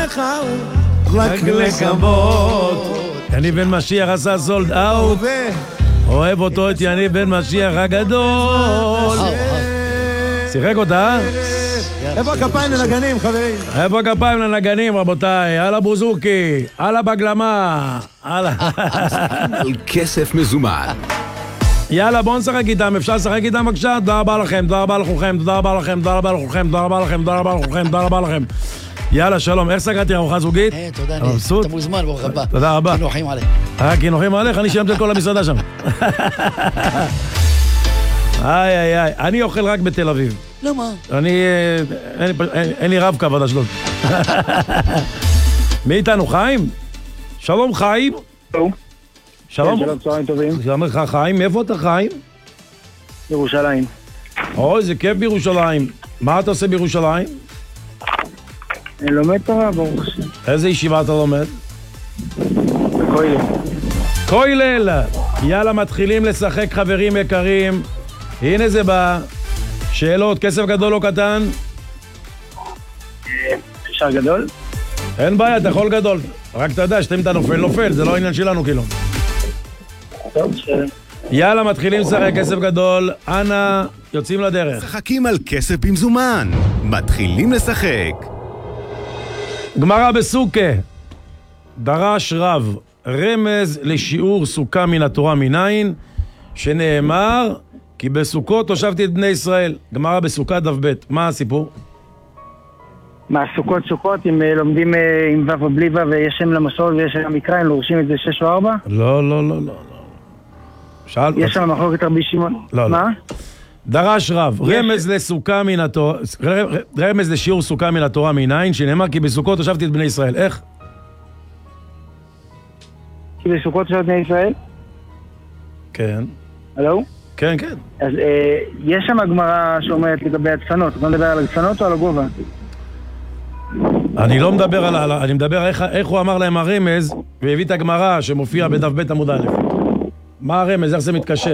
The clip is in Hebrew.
לך רק לכבוד. יניב בן משיח עשה סולד אאוט, אוהב אותו את יניב בן משיח הגדול. שיחק אותה? איפה הכפיים לנגנים, חברים? איפה הכפיים לנגנים, רבותיי? הלאה בוזוקי, הלאה בגלמה, הלאה. על כסף מזומן. יאללה, בואו נשחק איתם, אפשר לשחק איתם בבקשה? תודה רבה לכם, תודה רבה לכולכם, תודה רבה לכם, תודה רבה לכולכם, תודה רבה לכם, תודה רבה לכולכם, תודה רבה לכם. יאללה, שלום, איך סגרתי ארוחה זוגית? תודה, אתה מוזמן, ברוך הבא. תודה רבה. כינוחים עליך. כינוחים עליך, אני שילמתי את כל המסעדה שם. איי, אני אוכל רק בתל אביב. למה? אין לי רב קו עד אשדוד. מי איתנו, חיים? שלום, חיים. שלום. שלום, צהריים טובים. שלום לך, חיים. מאיפה אתה, חיים? ירושלים. אוי, זה כיף בירושלים. מה אתה עושה בירושלים? אני לומד תורה, ברוך השם. איזה ישיבה אתה לומד? כולל. כולל! יאללה, מתחילים לשחק, חברים יקרים. הנה זה בא. שאלות, כסף גדול או קטן? אפשר גדול? אין בעיה, אתה יכול גדול. רק אתה יודע, שאתם אתה נופל, זה לא העניין שלנו כאילו. טוב, בסדר. יאללה, מתחילים לשחק, כסף גדול. אנא, יוצאים לדרך. משחקים על כסף במזומן. מתחילים לשחק. גמרא בסוכה. דרש רב רמז לשיעור סוכה מן התורה מניין, שנאמר כי בסוכות הושבתי את בני ישראל. גמרא בסוכה דף ב'. מה הסיפור? מה, סוכות, אם לומדים עם ו' או בלי ו' ויש שם למסורת ויש שם מקרא, הם לורשים את זה 6 או 4? לא. שאל... יש שם מחלוקת רבי שמעון. לא. מה? דרש רב, רמז לשיעור סוכה מן התורה מניין, שנאמר כי בסוכות הושבתי את בני ישראל. איך? כי בסוכות הושבתי את בני ישראל? כן. הלו? כן. אז יש שם הגמרא שאומרת לגבי הדפנות. אתה מדבר על הדפנות או על הגובה? אני לא מדבר על... אני מדבר איך הוא אמר להם הרמז, והביא את הגמרא שמופיע בדף ב' עמוד א'. מה הרמז? איך זה מתקשר?